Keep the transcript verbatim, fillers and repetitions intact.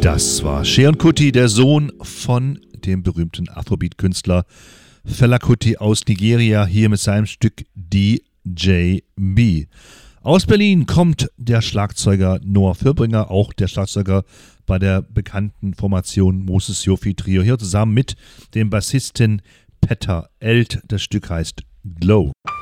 Das war Seun Kuti, der Sohn von dem berühmten Afrobeat-Künstler Fela Kuti aus Nigeria, hier mit seinem Stück D J B. Aus Berlin kommt der Schlagzeuger Noah Fürbringer, auch der Schlagzeuger bei der bekannten Formation Moses Yofi Trio, hier zusammen mit dem Bassisten Petter Eld. Das Stück heißt Glow.